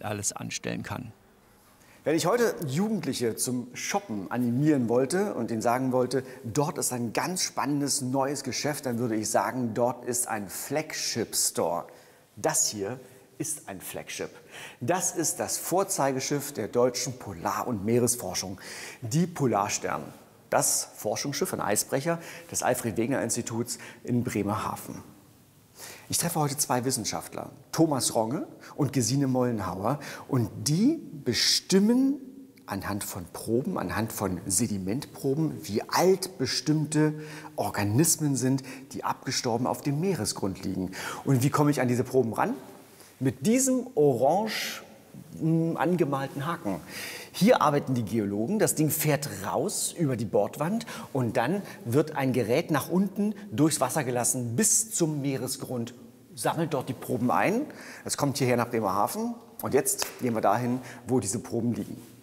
alles anstellen kann. Wenn ich heute Jugendliche zum Shoppen animieren wollte und ihnen sagen wollte, dort ist ein ganz spannendes neues Geschäft, dann würde ich sagen, dort ist ein Flagship Store. Das hier ist ein Flagship. Das ist das Vorzeigeschiff der deutschen Polar- und Meeresforschung, die Polarstern. Das Forschungsschiff, ein Eisbrecher des Alfred-Wegener-Instituts in Bremerhaven. Ich treffe heute zwei Wissenschaftler, Thomas Ronge und Gesine Mollenhauer, und die bestimmen anhand von Proben, anhand von Sedimentproben, wie alt bestimmte Organismen sind, die abgestorben auf dem Meeresgrund liegen. Und wie komme ich an diese Proben ran? Mit diesem orange angemalten Haken. Hier arbeiten die Geologen, das Ding fährt raus über die Bordwand und dann wird ein Gerät nach unten durchs Wasser gelassen bis zum Meeresgrund, sammelt dort die Proben ein. Es kommt hierher nach Bremerhaven und jetzt gehen wir dahin, wo diese Proben liegen.